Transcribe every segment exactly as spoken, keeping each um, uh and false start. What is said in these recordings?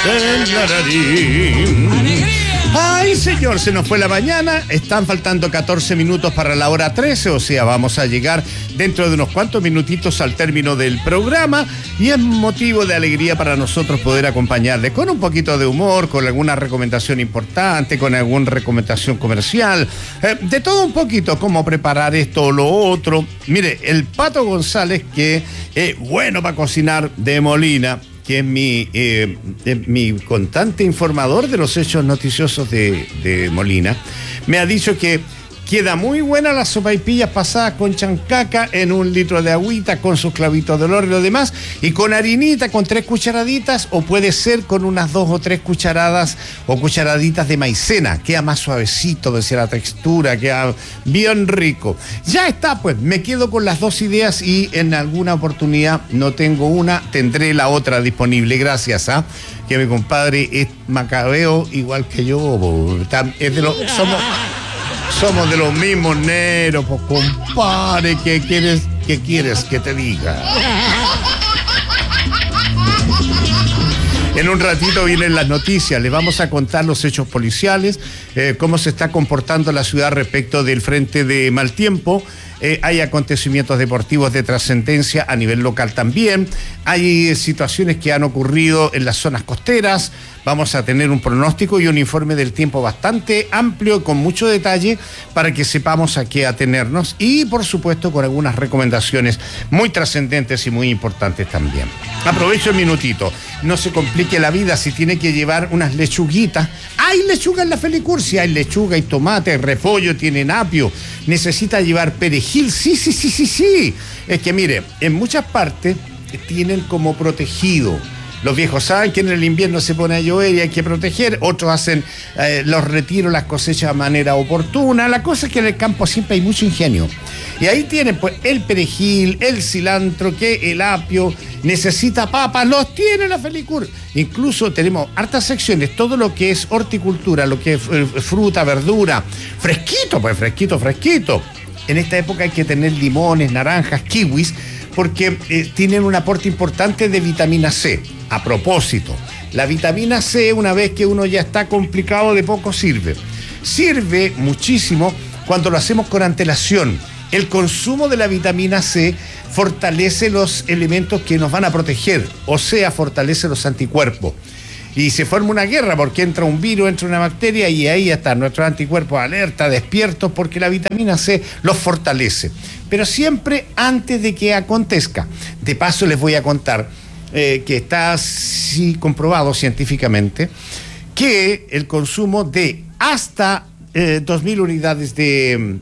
Ay, señor, se nos fue la mañana. Están faltando catorce minutos para la hora trece, o sea, vamos a llegar dentro de unos cuantos minutitos al término del programa y es motivo de alegría para nosotros poder acompañarles con un poquito de humor, con alguna recomendación importante, con alguna recomendación comercial, eh, de todo un poquito, cómo preparar esto o lo otro. Mire, el Pato González, que es bueno para cocinar, de Molina, que es mi, eh, es mi constante informador de los hechos noticiosos de, de Molina, me ha dicho que queda muy buena las sopaipillas pasadas con chancaca en un litro de agüita con sus clavitos de olor y lo demás, y con harinita, con tres cucharaditas, o puede ser con unas dos o tres cucharadas o cucharaditas de maicena. Queda más suavecito, decía la textura, queda bien rico. Ya está, pues, me quedo con las dos ideas y en alguna oportunidad, no tengo una, tendré la otra disponible, gracias a que mi compadre es macabeo igual que yo. Es de los, somos... Somos de los mismos negros, pues, compadre, ¿qué quieres, qué quieres que te diga? En un ratito vienen las noticias, les vamos a contar los hechos policiales, eh, cómo se está comportando la ciudad respecto del frente de mal tiempo. Eh, hay acontecimientos deportivos de trascendencia a nivel local también, hay situaciones que han ocurrido en las zonas costeras. Vamos a tener un pronóstico y un informe del tiempo bastante amplio, con mucho detalle, para que sepamos a qué atenernos y, por supuesto, con algunas recomendaciones muy trascendentes y muy importantes también. Aprovecho el minutito. No se complique la vida si tiene que llevar unas lechuguitas. Hay lechuga en la Felicur, si hay lechuga y tomate, repollo, tienen apio. Necesita llevar perejil, sí, sí, sí, sí, sí. Es que, mire, en muchas partes tienen como protegido. Los viejos saben que en el invierno se pone a llover y hay que proteger. Otros hacen eh, los retiros, las cosechas de manera oportuna. La cosa es que en el campo siempre hay mucho ingenio. Y ahí tienen, pues, el perejil, el cilantro, que el apio necesita papas, los tiene la Felicur. Incluso tenemos hartas secciones, todo lo que es horticultura, lo que es eh, fruta, verdura, fresquito, pues fresquito, fresquito. En esta época hay que tener limones, naranjas, kiwis, porque eh, tienen un aporte importante de vitamina C. A propósito, la vitamina C, una vez que uno ya está complicado, de poco sirve. Sirve muchísimo cuando lo hacemos con antelación. El consumo de la vitamina C fortalece los elementos que nos van a proteger, o sea, fortalece los anticuerpos. Y se forma una guerra porque entra un virus, entra una bacteria y ahí están nuestros anticuerpos alerta, despiertos, porque la vitamina C los fortalece. Pero siempre antes de que acontezca. De paso les voy a contar eh, que está sí comprobado científicamente que el consumo de hasta eh, dos mil unidades de,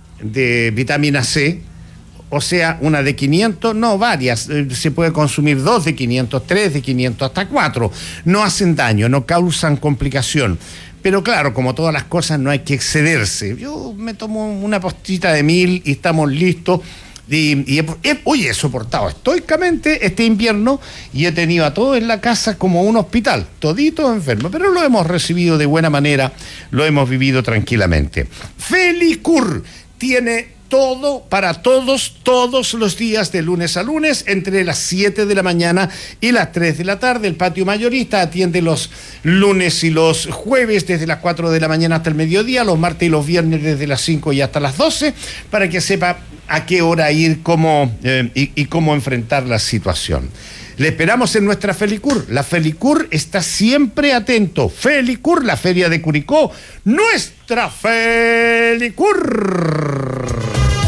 de vitamina C, o sea, una de quinientos, no, varias, eh, se puede consumir dos de quinientos, tres de quinientos, hasta cuatro. No hacen daño, no causan complicación. Pero claro, como todas las cosas, no hay que excederse. Yo me tomo una postita de mil y estamos listos. Y, y he, he, oye, he soportado estoicamente este invierno y he tenido a todos en la casa como un hospital, toditos enfermos, pero lo hemos recibido de buena manera, lo hemos vivido tranquilamente. Felicur tiene todo para todos, todos los días, de lunes a lunes, entre las siete de la mañana y las tres de la tarde. El patio mayorista atiende los lunes y los jueves desde las cuatro de la mañana hasta el mediodía, los martes y los viernes desde las cinco y hasta las doce, para que sepa a qué hora ir, cómo, eh, y, y cómo enfrentar la situación. Le esperamos en nuestra Felicur. La Felicur está siempre atento. Felicur, la Feria de Curicó, nuestra Felicur.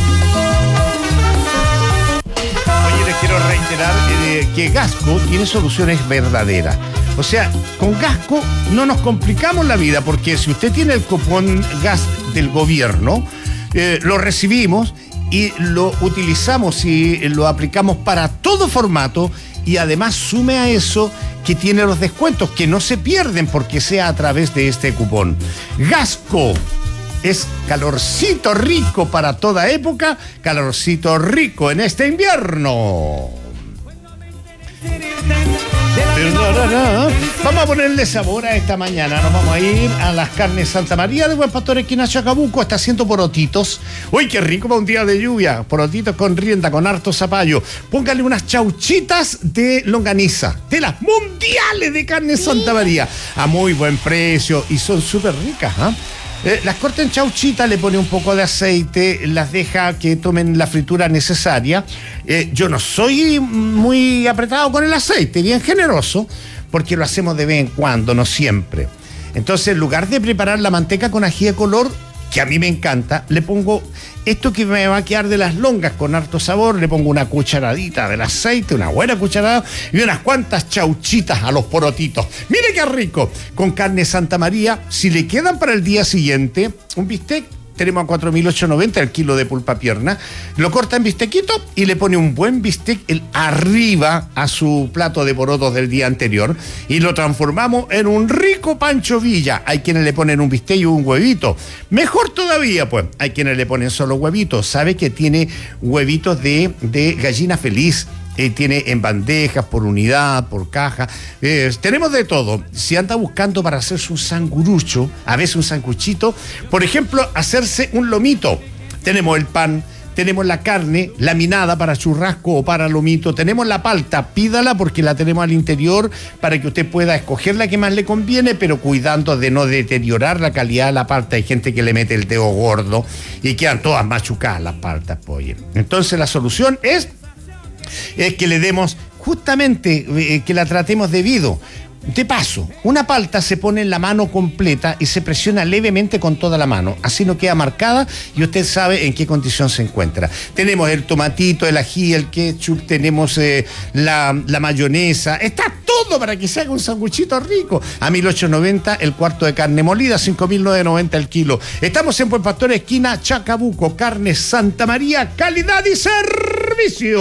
Oye, les quiero reiterar eh, que Gasco tiene soluciones verdaderas. O sea, con Gasco no nos complicamos la vida, porque si usted tiene el cupón gas del gobierno, eh, lo recibimos y lo utilizamos y lo aplicamos para todo formato. Y además sume a eso que tiene los descuentos que no se pierden porque sea a través de este cupón. Gasco es calorcito rico para toda época, calorcito rico en este invierno. Vamos a ponerle sabor a esta mañana. Nos vamos a ir a las carnes Santa María de Buen Pastor, esquina Chacabuco. Está haciendo porotitos. Uy, qué rico para un día de lluvia. Porotitos con rienda, con harto zapallo. Póngale unas chauchitas de longaniza, de las mundiales de carne Santa María, a muy buen precio y son súper ricas, ¿eh? Eh, las corta en chauchita, le pone un poco de aceite, las deja que tomen la fritura necesaria. Eh, yo no soy muy apretado con el aceite, bien generoso, porque lo hacemos de vez en cuando, no siempre. Entonces, en lugar de preparar la manteca con ají de color, que a mí me encanta, le pongo esto que me va a quedar de las longas con harto sabor, le pongo una cucharadita del aceite, una buena cucharada y unas cuantas chauchitas a los porotitos. Mire qué rico, con carne Santa María. Si le quedan para el día siguiente un bistec, tenemos a cuatro mil ochocientos noventa el kilo de pulpa pierna, lo corta en bistequito y le pone un buen bistec el arriba a su plato de porotos del día anterior y lo transformamos en un rico Pancho Villa. Hay quienes le ponen un bistec y un huevito. Mejor todavía, pues, hay quienes le ponen solo huevitos. Sabe que tiene huevitos de, de gallina feliz. Eh, tiene en bandejas, por unidad, por caja. Eh, tenemos de todo. Si anda buscando para hacerse un sangurucho, a veces un sanguchito, por ejemplo, hacerse un lomito. Tenemos el pan, tenemos la carne laminada para churrasco o para lomito, tenemos la palta, pídala porque la tenemos al interior para que usted pueda escoger la que más le conviene, pero cuidando de no deteriorar la calidad de la palta. Hay gente que le mete el dedo gordo y quedan todas machucadas las paltas, pues. Entonces la solución es es que le demos justamente, eh, que la tratemos debido. De paso, una palta se pone en la mano completa y se presiona levemente con toda la mano. Así no queda marcada y usted sabe en qué condición se encuentra. Tenemos el tomatito, el ají, el ketchup, tenemos eh, la, la mayonesa. Está todo para que se haga un sanguchito rico. A mil ochocientos noventa el cuarto de carne molida, cinco mil novecientos noventa el kilo. Estamos en Buen Pastor, esquina Chacabuco. Carne Santa María, calidad y servicio.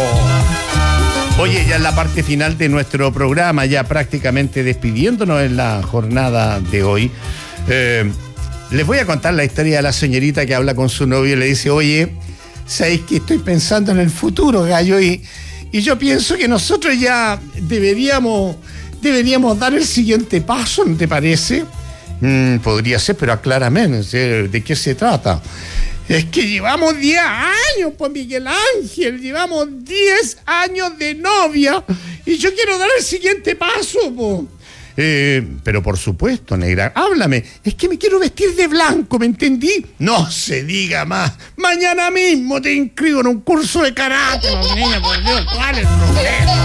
Oye, ya en la parte final de nuestro programa, ya prácticamente despidiéndonos en la jornada de hoy, eh, les voy a contar la historia de la señorita que habla con su novio y le dice: oye, ¿sabéis que estoy pensando en el futuro, gallo? Y, y yo pienso que nosotros ya deberíamos, deberíamos dar el siguiente paso, ¿no te parece? Mm, podría ser, pero aclárame, ¿de qué se trata? Es que llevamos diez años, pues, Miguel Ángel, llevamos diez años de novia y yo quiero dar el siguiente paso, pues. Eh, pero por supuesto, negra, háblame. Es que me quiero vestir de blanco, ¿me entendí? No se diga más. Mañana mismo te inscribo en un curso de karate. Niña, por Dios, ¿cuál es el problema?